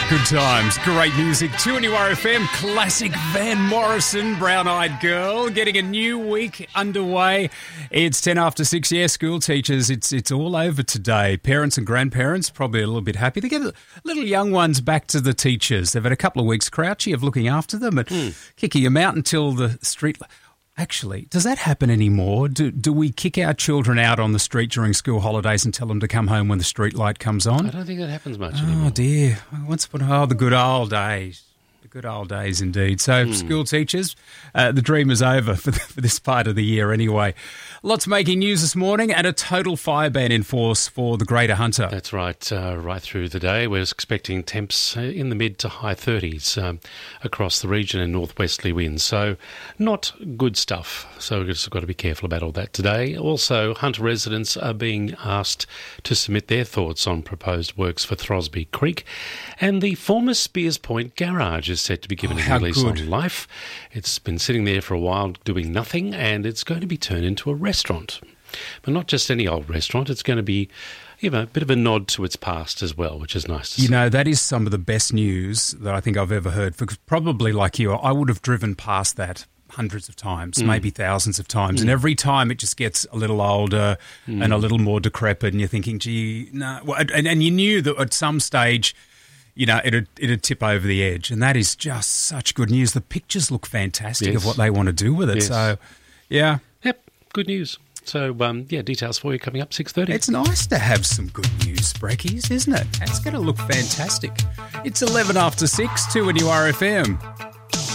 Good times, great music. 2 RFM, classic Van Morrison, Brown Eyed Girl, getting a new week underway. It's 10 after 6. Yeah, school teachers, it's all over today. Parents and grandparents probably a little bit happy to get little young ones back to the teachers. They've had a couple of weeks, Crouchy, of looking after them and kicking them out until the street... Actually, does that happen anymore? Do we kick our children out on the street during school holidays and tell them to come home when the street light comes on? I don't think that happens much anymore. Oh, dear. The good old days. The good old days indeed. So, school teachers, the dream is over for this part of the year anyway. Lots making news this morning and a total fire ban in force for the Greater Hunter. That's right. Right through the day, we're expecting temps in the mid to high 30s across the region and northwesterly winds. So not good stuff. So we've just got to be careful about all that today. Also, Hunter residents are being asked to submit their thoughts on proposed works for Throsby Creek. And the former Spears Point garage is set to be given a new lease on life. It's been sitting there for a while doing nothing, and it's going to be turned into a restaurant. But not just any old restaurant. It's going to be, a bit of a nod to its past as well, which is nice to see. That is some of the best news that I think I've ever heard. Because probably like you, I would have driven past that hundreds of times, maybe thousands of times. And every time it just gets a little older and a little more decrepit, and you're thinking, gee, no. Well, and you knew that at some stage... it'd tip over the edge. And that is just such good news. The pictures look fantastic of what they want to do with it. Yes. So, yeah. Yep, good news. So, details for you coming up 6:30. It's nice to have some good news, Brekkies, isn't it? It's going to look fantastic. It's 11 after 6, 2 RFM.